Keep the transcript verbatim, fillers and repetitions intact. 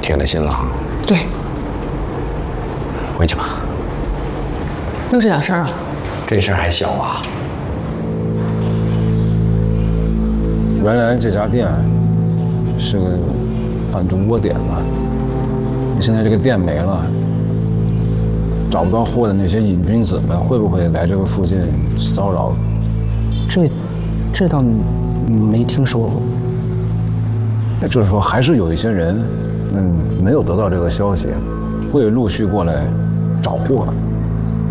天的新郎。 对， 回去吧。 又这点事儿啊？ 这事儿还小啊。 原来这家店是个贩毒窝点嘛，现在这个店没了，找不到货的那些瘾君子们会不会来这个附近骚扰？ 这，这倒没听说过。 也就是说，还是有一些人，嗯，没有得到这个消息，会陆续过来找货。